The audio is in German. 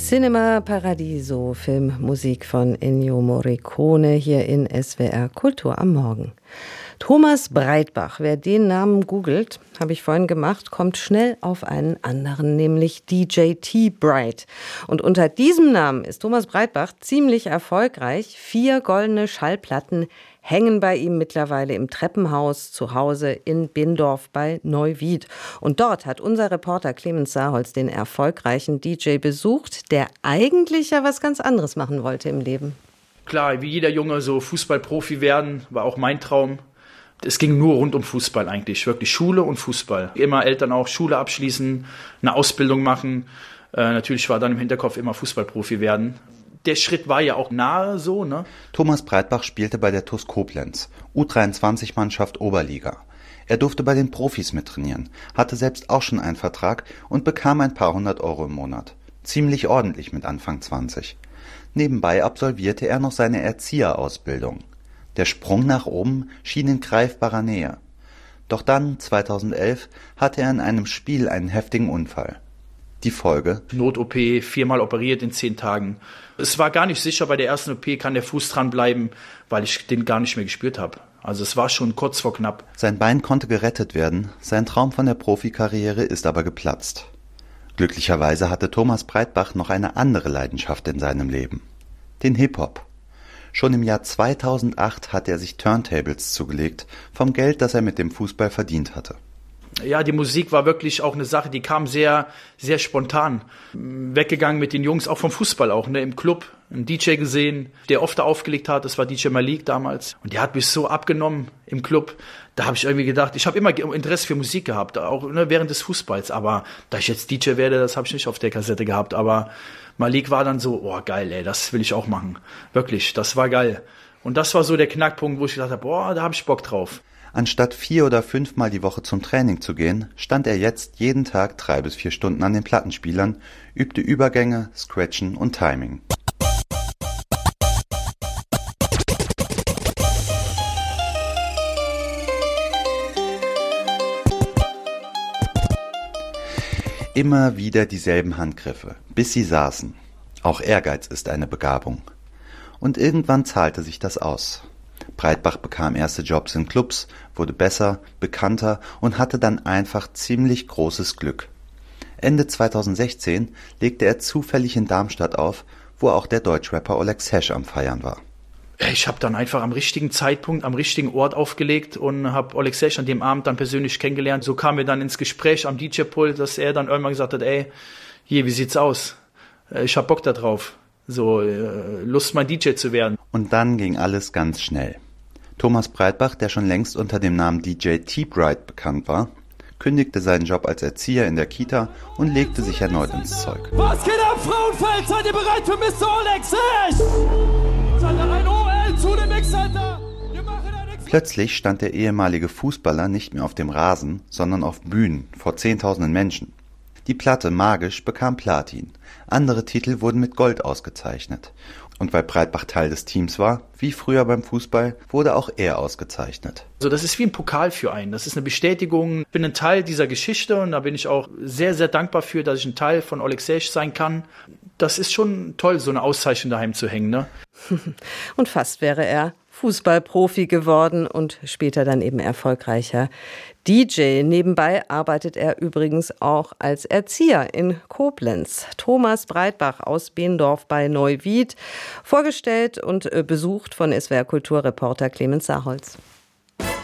Cinema Paradiso, Filmmusik von Ennio Morricone hier in SWR Kultur am Morgen. Thomas Breitbach, wer den Namen googelt, habe ich vorhin gemacht, kommt schnell auf einen anderen, nämlich DJ T-Bright. Und unter diesem Namen ist Thomas Breitbach ziemlich erfolgreich. 4 goldene Schallplatten hängen bei ihm mittlerweile im Treppenhaus zu Hause in Bindorf bei Neuwied. Und dort hat unser Reporter Clemens Saarholz den erfolgreichen DJ besucht, der eigentlich ja was ganz anderes machen wollte im Leben. Klar, wie jeder Junge so Fußballprofi werden, war auch mein Traum. Es ging nur rund um Fußball eigentlich, wirklich Schule und Fußball. Immer Eltern auch Schule abschließen, eine Ausbildung machen. Natürlich war dann im Hinterkopf immer Fußballprofi werden. Der Schritt war ja auch nahe so, ne? Thomas Breitbach spielte bei der TuS Koblenz, U23-Mannschaft Oberliga. Er durfte bei den Profis mittrainieren, hatte selbst auch schon einen Vertrag und bekam ein paar 100 € im Monat. Ziemlich ordentlich mit Anfang 20. Nebenbei absolvierte er noch seine Erzieherausbildung. Der Sprung nach oben schien in greifbarer Nähe. Doch dann, 2011, hatte er in einem Spiel einen heftigen Unfall. Die Folge? Not-OP, 4-mal operiert in 10 Tagen. Es war gar nicht sicher, bei der ersten OP kann der Fuß dran bleiben, weil ich den gar nicht mehr gespürt habe. Also es war schon kurz vor knapp. Sein Bein konnte gerettet werden, sein Traum von der Profikarriere ist aber geplatzt. Glücklicherweise hatte Thomas Breitbach noch eine andere Leidenschaft in seinem Leben. Den Hip-Hop. Schon im Jahr 2008 hatte er sich Turntables zugelegt, vom Geld, das er mit dem Fußball verdient hatte. Ja, die Musik war wirklich auch eine Sache, die kam sehr, sehr spontan. Weggegangen mit den Jungs, auch vom Fußball auch, ne, im Club. Einen DJ gesehen, der oft aufgelegt hat, das war DJ Malik damals. Und der hat mich so abgenommen im Club. Da habe ich irgendwie gedacht, ich habe immer Interesse für Musik gehabt, auch während des Fußballs. Aber da ich jetzt DJ werde, das habe ich nicht auf der Kassette gehabt. Aber Malik war dann so, oh geil, ey, das will ich auch machen. Wirklich, das war geil. Und das war so der Knackpunkt, wo ich gedacht habe, boah, da habe ich Bock drauf. Anstatt 4 oder 5 Mal die Woche zum Training zu gehen, stand er jetzt jeden Tag 3 bis 4 Stunden an den Plattenspielern, übte Übergänge, Scratchen und Timing. Immer wieder dieselben Handgriffe, bis sie saßen. Auch Ehrgeiz ist eine Begabung. Und irgendwann zahlte sich das aus. Breitbach bekam erste Jobs in Clubs, wurde besser, bekannter und hatte dann einfach ziemlich großes Glück. Ende 2016 legte er zufällig in Darmstadt auf, wo auch der Deutschrapper Oleg Sesh am Feiern war. Ich habe dann einfach am richtigen Zeitpunkt, am richtigen Ort aufgelegt und habe Oleg Sesh an dem Abend dann persönlich kennengelernt. So kamen wir dann ins Gespräch am DJ-Pult, dass er dann irgendwann gesagt hat, ey, hier, wie sieht's aus? Ich hab Bock da drauf. So, Lust mal DJ zu werden. Und dann ging alles ganz schnell. Thomas Breitbach, der schon längst unter dem Namen DJ T-Bright bekannt war, kündigte seinen Job als Erzieher in der Kita und legte sich erneut ins Zeug. Was geht ab, Frauenfeld? Seid ihr bereit für Mr. Oleg Sesh? Seid ihr ein OL zu dem Mix-Center? Plötzlich stand der ehemalige Fußballer nicht mehr auf dem Rasen, sondern auf Bühnen vor Zehntausenden Menschen. Die Platte Magisch bekam Platin. Andere Titel wurden mit Gold ausgezeichnet. Und weil Breitbach Teil des Teams war, wie früher beim Fußball, wurde auch er ausgezeichnet. Also das ist wie ein Pokal für einen. Das ist eine Bestätigung. Ich bin ein Teil dieser Geschichte und da bin ich auch sehr, sehr dankbar für, dass ich ein Teil von Oleg Sesh sein kann. Das ist schon toll, so eine Auszeichnung daheim zu hängen, ne? Und fast wäre er Fußballprofi geworden und später dann eben erfolgreicher DJ. Nebenbei arbeitet er übrigens auch als Erzieher in Koblenz. Thomas Breitbach aus Bindorf bei Neuwied, vorgestellt und besucht von SWR Kulturreporter Clemens Saarholz.